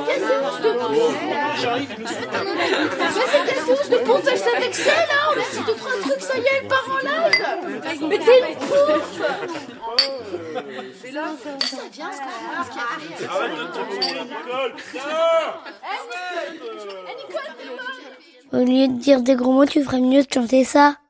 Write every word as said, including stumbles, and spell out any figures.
cassé où je te pousse Mais c'est cassé où je te pousse, elle s'est vexée là. On a dit deux, trois trucs, ça y est, elle part en live. Mais t'es une pouffe. Et là, ça vient, ce qu'on a dit. Arrête de te mourir, Nicole. Eh, Nicole, Nicole, t'es bonne. Au lieu de dire des gros mots, tu ferais mieux de chanter ça.